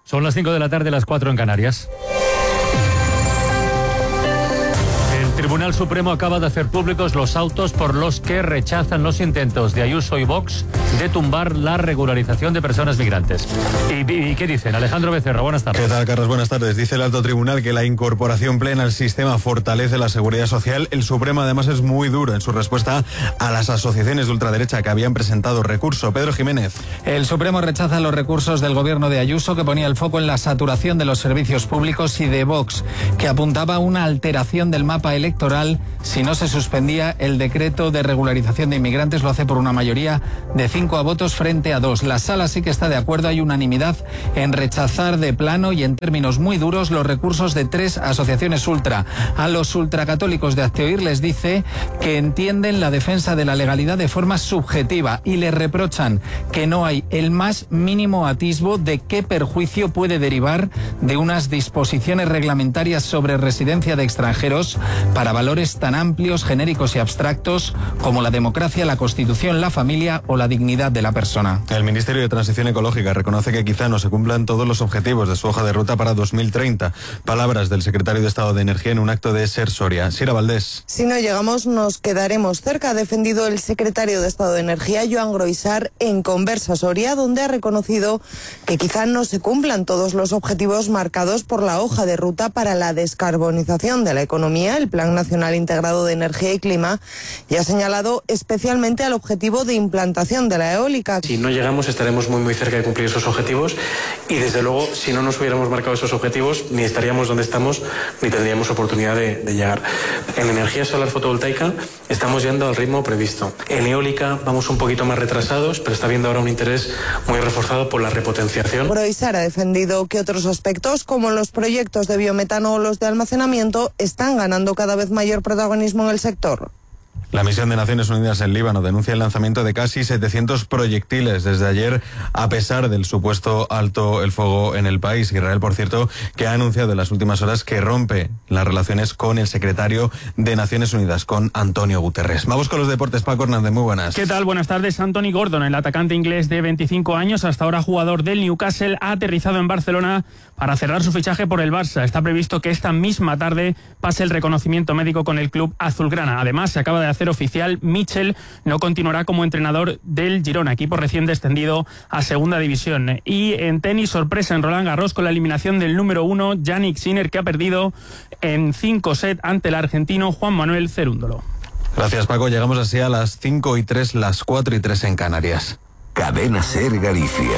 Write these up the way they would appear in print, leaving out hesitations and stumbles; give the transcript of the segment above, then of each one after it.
Son las 5 de la tarde, las 4 en Canarias. El Tribunal Supremo acaba de hacer públicos los autos por los que rechazan los intentos de Ayuso y Vox de tumbar la regularización de personas migrantes. ¿Y qué dicen? Alejandro Becerra, buenas tardes. ¿Qué tal, Carlos? Buenas tardes. Dice el alto tribunal que la incorporación plena al sistema fortalece la seguridad social. El Supremo, además, es muy duro en su respuesta a las asociaciones de ultraderecha que habían presentado recurso. Pedro Jiménez. El Supremo rechaza los recursos del gobierno de Ayuso, que ponía el foco en la saturación de los servicios públicos, y de Vox, que apuntaba a una alteración del mapa electoral si no se suspendía el decreto de regularización de inmigrantes. Lo hace por una mayoría de 5 votos frente a 2. La sala sí que está de acuerdo. Hay unanimidad en rechazar de plano y en términos muy duros los recursos de 3 asociaciones ultra. A los ultracatólicos de Hazte les dice que entienden la defensa de la legalidad de forma subjetiva y le reprochan que no hay el más mínimo atisbo de qué perjuicio puede derivar de unas disposiciones reglamentarias sobre residencia de extranjeros para valores tan amplios, genéricos y abstractos como la democracia, la Constitución, la familia o la dignidad de la persona. El Ministerio de Transición Ecológica reconoce que quizá no se cumplan todos los objetivos de su hoja de ruta para 2030. Palabras del secretario de Estado de Energía en un acto de Ser Soria. Sira Valdés. Si no llegamos, nos quedaremos cerca, ha defendido el secretario de Estado de Energía, Joan Groisar, en Conversa Soria, donde ha reconocido que quizá no se cumplan todos los objetivos marcados por la hoja de ruta para la descarbonización de la economía, el Plan Nacional Integrado de Energía y Clima, y ha señalado especialmente al objetivo de implantación de la eólica. Si no llegamos, estaremos muy cerca de cumplir esos objetivos, y desde luego, si no nos hubiéramos marcado esos objetivos, ni estaríamos donde estamos, ni tendríamos oportunidad de llegar. En energía solar fotovoltaica estamos yendo al ritmo previsto. En eólica vamos un poquito más retrasados, pero está habiendo ahora un interés muy reforzado por la repotenciación. Groisar ha defendido que otros aspectos, como los proyectos de biometano o los de almacenamiento, están ganando cada vez mayor protagonismo en el sector. La misión de Naciones Unidas en Líbano denuncia el lanzamiento de casi 700 proyectiles desde ayer, a pesar del supuesto alto el fuego en el país. Israel, por cierto, que ha anunciado en las últimas horas que rompe las relaciones con el secretario de Naciones Unidas, con Antonio Guterres. Vamos con los deportes. Paco Hernández, muy buenas. ¿Qué tal? Buenas tardes. Anthony Gordon, el atacante inglés de 25 años, hasta ahora jugador del Newcastle, ha aterrizado en Barcelona para cerrar su fichaje por el Barça. Está previsto que esta misma tarde pase el reconocimiento médico con el club azulgrana. Además, se acaba de hacer oficial, Mitchell no continuará como entrenador del Girona, equipo recién descendido a segunda división. Y en tenis, sorpresa en Roland Garros con la eliminación del número 1, Jannik Sinner, que ha perdido en 5 sets ante el argentino Juan Manuel Cerúndolo. Gracias, Paco. Llegamos así a las 5:03, las 4:03 en Canarias. Cadena Ser Galicia.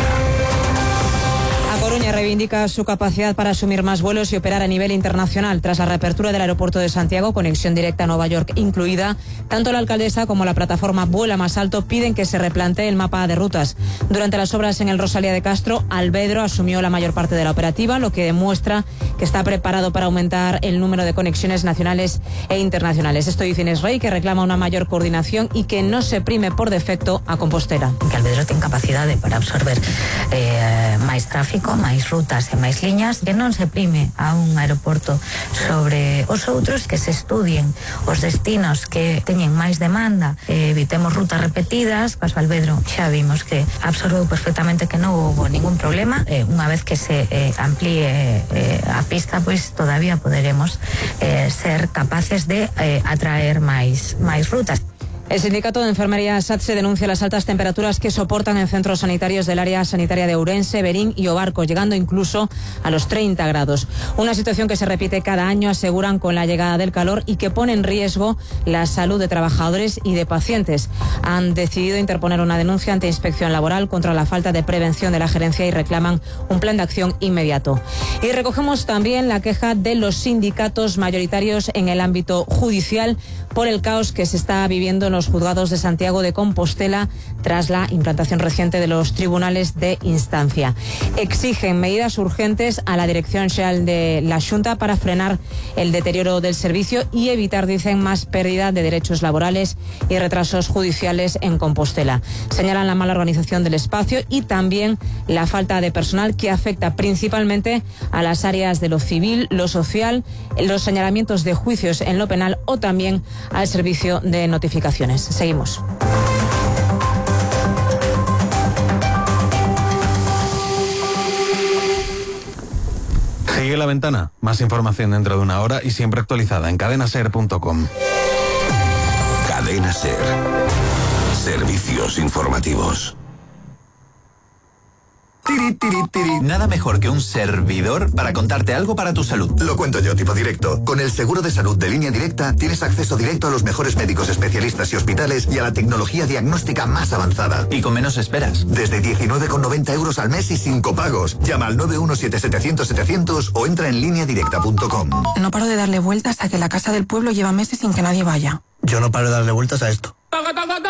Coruña reivindica su capacidad para asumir más vuelos y operar a nivel internacional. Tras la reapertura del aeropuerto de Santiago, conexión directa a Nueva York incluida, tanto la alcaldesa como la plataforma Vuela Más Alto piden que se replantee el mapa de rutas. Durante las obras en el Rosalía de Castro, Alvedro asumió la mayor parte de la operativa, lo que demuestra que está preparado para aumentar el número de conexiones nacionales e internacionales. Esto dice Inés Rey, que reclama una mayor coordinación y que no se prime por defecto a Compostela. Que Alvedro ten capacidade para absorber máis tráfico, máis rutas e máis liñas, que non se prime a un aeroporto sobre os outros, que se estudien os destinos que teñen máis demanda, evitemos rutas repetidas. Paso Alvedro xa vimos que absorbeu perfectamente, que non houve ningún problema. Unha vez que se amplíe a pista, pois todavía poderemos ser capaces de atraer máis rutas. El sindicato de enfermería SATSE denuncia las altas temperaturas que soportan en centros sanitarios del área sanitaria de Ourense, Berín y Obarco, llegando incluso a los 30 grados. Una situación que se repite cada año, aseguran, con la llegada del calor y que pone en riesgo la salud de trabajadores y de pacientes. Han decidido interponer una denuncia ante Inspección Laboral contra la falta de prevención de la gerencia y reclaman un plan de acción inmediato. Y recogemos también la queja de los sindicatos mayoritarios en el ámbito judicial por el caos que se está viviendo en los juzgados de Santiago de Compostela tras la implantación reciente de los tribunales de instancia. Exigen medidas urgentes a la Dirección Xeral de la Xunta para frenar el deterioro del servicio y evitar, dicen, más pérdida de derechos laborales y retrasos judiciales en Compostela. Señalan la mala organización del espacio y también la falta de personal, que afecta principalmente a las áreas de lo civil, lo social, los señalamientos de juicios en lo penal o también al servicio de notificaciones. Seguimos. Sigue La Ventana. Más información dentro de una hora y siempre actualizada en cadenaser.com. Cadena Ser. Servicios informativos. Tiri, tiri, tiri. Nada mejor que un servidor para contarte algo para tu salud. Lo cuento yo, tipo directo. Con el seguro de salud de Línea Directa tienes acceso directo a los mejores médicos especialistas y hospitales y a la tecnología diagnóstica más avanzada. Y con menos esperas. Desde 19,90 euros al mes y sin copagos. Llama al 917-700-700 o entra en lineadirecta.com. No paro de darle vueltas a que la casa del pueblo lleva meses sin que nadie vaya. Yo no paro de darle vueltas a esto.